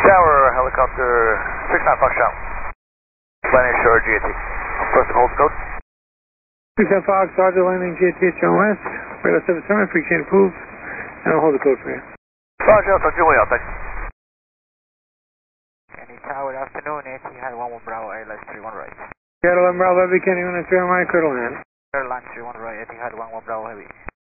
Tower, helicopter 69 Foxtrot. Landing shore GAT. First and hold code. 69 Fox, Roger, landing GAT John West. Radar 77, free chain approved. And I'll hold the code for you. Roger, I'll talk to you when you're out, thanks. Any tower, good afternoon, Etihad 11 Bravo, Airline 31 right. Etihad 11 Bravo, Heavy, Kenny 1 3 on my cradle land. Airline 31 right, Etihad 11 Bravo, Heavy.